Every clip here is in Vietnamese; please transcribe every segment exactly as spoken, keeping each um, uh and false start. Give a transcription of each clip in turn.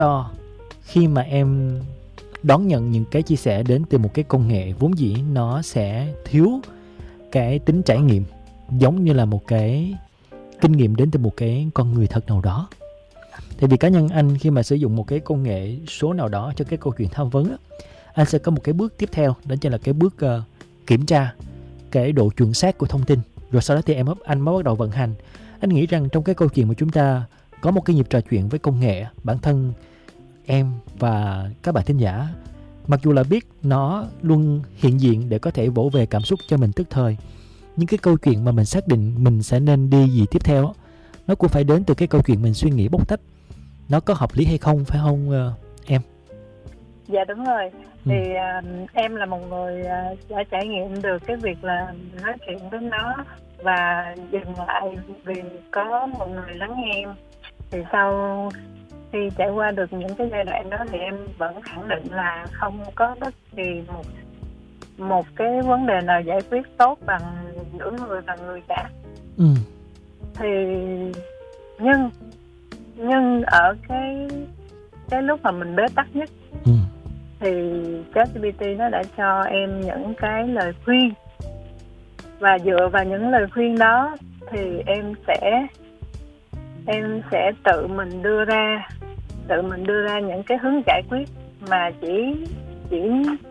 to khi mà em đón nhận những cái chia sẻ đến từ một cái công nghệ vốn dĩ nó sẽ thiếu cái tính trải nghiệm, giống như là một cái kinh nghiệm đến từ một cái con người thật nào đó. Tại vì cá nhân anh khi mà sử dụng một cái công nghệ số nào đó cho cái câu chuyện tham vấn á, anh sẽ có một cái bước tiếp theo, đó chính là cái bước uh, kiểm tra cái độ chuẩn xác của thông tin. Rồi sau đó thì em anh mới bắt đầu vận hành. Anh nghĩ rằng trong cái câu chuyện mà chúng ta có một cái nhịp trò chuyện với công nghệ, bản thân em và các bạn thính giả, mặc dù là biết nó luôn hiện diện để có thể vỗ về cảm xúc cho mình tức thời, nhưng cái câu chuyện mà mình xác định mình sẽ nên đi gì tiếp theo, nó cũng phải đến từ cái câu chuyện mình suy nghĩ bóc tách nó có hợp lý hay không, phải không uh, em? Dạ đúng rồi. Ừ. Thì uh, em là một người uh, đã trải nghiệm được cái việc là nói chuyện với nó và dừng lại vì có một người lắng nghe em. Thì sau khi trải qua được những cái giai đoạn đó thì em vẫn khẳng định là không có bất kỳ một một cái vấn đề nào giải quyết tốt bằng giữa người và người cả. Ừ. Thì nhưng nhưng ở cái cái lúc mà mình bế tắc nhất, ừ. thì ChatGPT nó đã cho em những cái lời khuyên, và dựa vào những lời khuyên đó thì em sẽ em sẽ tự mình đưa ra tự mình đưa ra những cái hướng giải quyết mà chỉ chỉ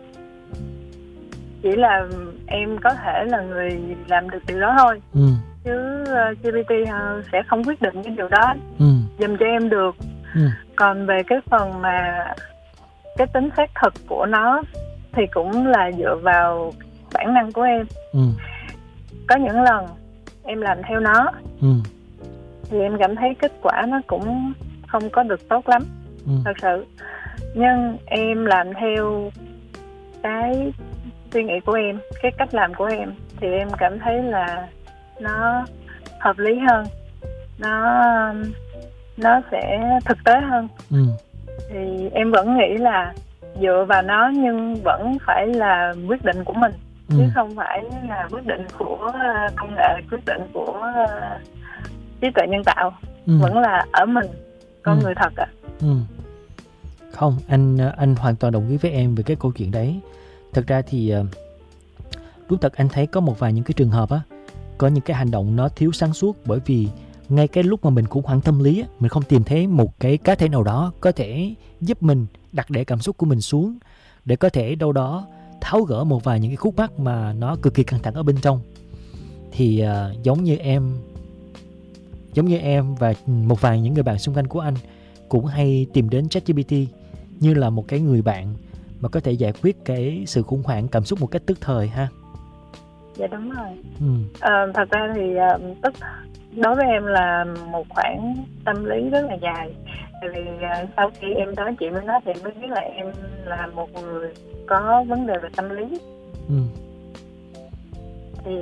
chỉ là em có thể là người làm được điều đó thôi. Ừ. Chứ uh, giê pê tê uh, sẽ không quyết định cái điều đó ừ. dùm cho em được. ừ. Còn về cái phần mà cái tính xác thực của nó thì cũng là dựa vào bản năng của em. ừ. Có những lần em làm theo nó ừ. thì em cảm thấy kết quả nó cũng không có được tốt lắm. ừ. Thật sự. Nhưng em làm theo cái suy nghĩ của em, cái cách làm của em, thì em cảm thấy là nó hợp lý hơn, nó nó sẽ thực tế hơn. ừ. Thì em vẫn nghĩ là dựa vào nó nhưng vẫn phải là quyết định của mình, ừ. chứ không phải là quyết định của công nghệ, quyết định của trí tuệ nhân tạo. ừ. Vẫn là ở mình, con ừ. người thật ạ. À. ừ. Không, anh anh hoàn toàn đồng ý với em về cái câu chuyện đấy. Thật ra thì đúng thật anh thấy có một vài những cái trường hợp á, có những cái hành động nó thiếu sáng suốt, bởi vì ngay cái lúc mà mình khủng hoảng tâm lý á, mình không tìm thấy một cái cá thể nào đó có thể giúp mình đặt để cảm xúc của mình xuống, để có thể đâu đó tháo gỡ một vài những cái khúc mắc mà nó cực kỳ căng thẳng ở bên trong. Thì uh, giống như em giống như em và một vài những người bạn xung quanh của anh cũng hay tìm đến ChatGPT như là một cái người bạn mà có thể giải quyết cái sự khủng hoảng cảm xúc một cách tức thời ha. Dạ đúng rồi. ừ. à, Thật ra thì uh, tức đối với em là một khoảng tâm lý rất là dài. Tại vì uh, sau khi em nói chuyện với nó thì mới biết là em là một người có vấn đề về tâm lý. ừ. Thì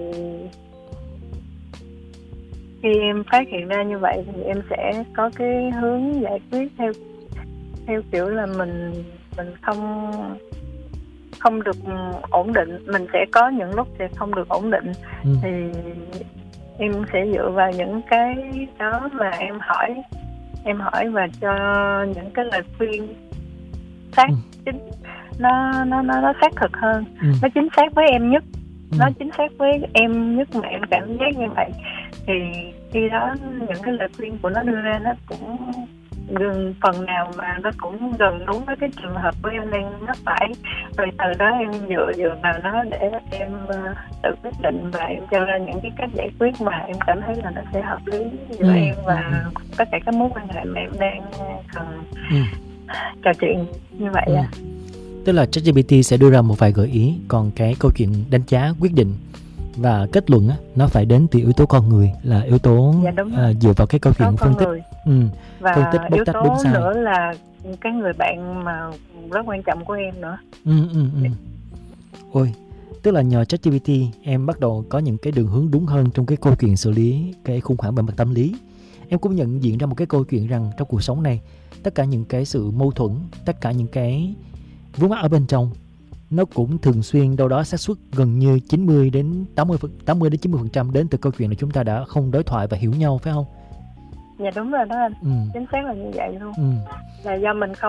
khi em phát hiện ra như vậy thì em sẽ có cái hướng giải quyết theo theo kiểu là mình mình không không được ổn định, mình sẽ có những lúc sẽ không được ổn định. ừ. Thì em sẽ dựa vào những cái đó mà em hỏi em hỏi và cho những cái lời khuyên xác ừ. chính, nó nó nó nó xác thực hơn, ừ. nó chính xác với em nhất, ừ. nó chính xác với em nhất mà em cảm giác như vậy. Thì khi đó những cái lời khuyên của nó đưa ra nó cũng gần phần nào mà nó cũng gần đúng với cái trường hợp của em đang mắc phải, rồi từ đó em dựa dựa vào nó để em uh, tự quyết định và em cho ra những cái cách giải quyết mà em cảm thấy là nó sẽ hợp lý giữa ừ. em và ừ. tất cả các mối quan hệ mà em đang cần ừ. trò chuyện như vậy. ừ. à. Tức là ChatGPT sẽ đưa ra một vài gợi ý, còn cái câu chuyện đánh giá, quyết định và kết luận á, nó phải đến từ yếu tố con người, là yếu tố dạ, uh, dựa vào cái câu chuyện phân tích. ừ. Và phân tích yếu tố nữa là cái người bạn mà rất quan trọng của em nữa. ừ, ừ, ừ. Ôi, tức là nhờ ChatGPT em bắt đầu có những cái đường hướng đúng hơn trong cái câu chuyện xử lý cái khủng hoảng về mặt tâm lý. Em cũng nhận diện ra một cái câu chuyện rằng trong cuộc sống này, tất cả những cái sự mâu thuẫn, tất cả những cái vướng mắc ở bên trong, nó cũng thường xuyên đâu đó xác suất gần như chín mươi đến tám mươi đến chín mươi phần trăm đến từ câu chuyện là chúng ta đã không đối thoại và hiểu nhau, phải không? Dạ đúng rồi đó anh, Ừ. chính xác là như vậy luôn. Ừ. Là do mình không